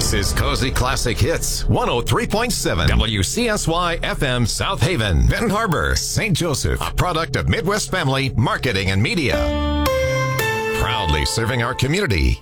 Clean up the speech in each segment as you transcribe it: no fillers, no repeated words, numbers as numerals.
This is Cozy Classic Hits, 103.7 WCSY FM South Haven, Benton Harbor, St. Joseph, a product of Midwest Family Marketing and Media. Proudly serving our community.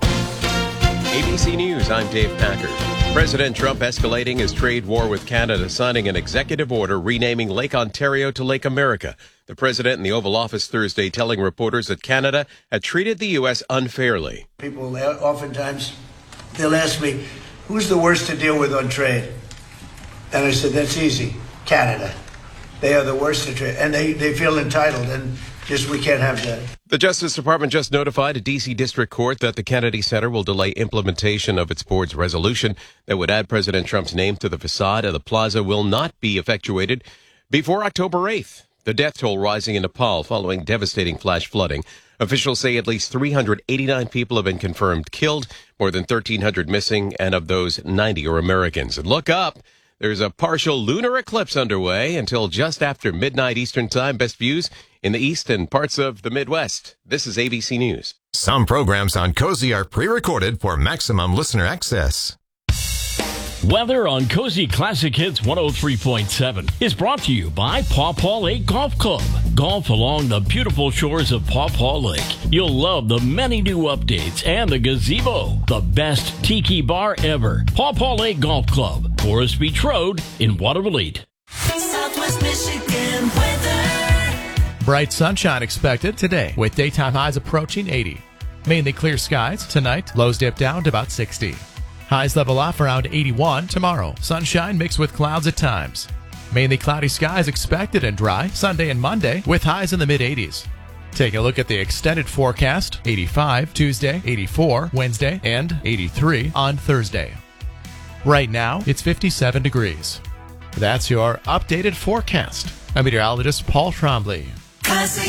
ABC News, I'm Dave Packer. President Trump escalating his trade war with Canada, signing an executive order renaming Lake Ontario to Lake America. The president in the Oval Office Thursday telling reporters that Canada had treated the U.S. unfairly. People oftentimes, they'll ask me, who's the worst to deal with on trade? And I said, that's easy, Canada. They are the worst to trade, and they feel entitled, and just we can't have that. The Justice Department just notified a D.C. District Court that the Kennedy Center will delay implementation of its board's resolution that would add President Trump's name to the facade of the plaza will not be effectuated before October 8th. The death toll rising in Nepal following devastating flash flooding. Officials say at least 389 people have been confirmed killed, more than 1,300 missing, and of those, 90 are Americans. And look up, there's a partial lunar eclipse underway until just after midnight Eastern Time. Best views in the east and parts of the Midwest. This is ABC News. Some programs on Cozy are pre-recorded for maximum listener access. Weather on Cozy Classic Hits 103.7 is brought to you by Paw Paw Lake Golf Club. Golf along the beautiful shores of Paw Paw Lake. You'll love the many new updates and the gazebo. The best tiki bar ever. Paw Paw Lake Golf Club, Forest Beach Road in Waterville. Southwest Michigan weather. Bright sunshine expected today with daytime highs approaching 80. Mainly clear skies tonight. Lows dip down to about 60. Highs level off around 81 tomorrow. Sunshine mixed with clouds at times. Mainly cloudy skies expected and dry Sunday and Monday with highs in the mid-80s. Taking a look at the extended forecast, 85 Tuesday, 84 Wednesday, and 83 on Thursday. Right now, it's 57 degrees. That's your updated forecast. I'm meteorologist Paul Trombley.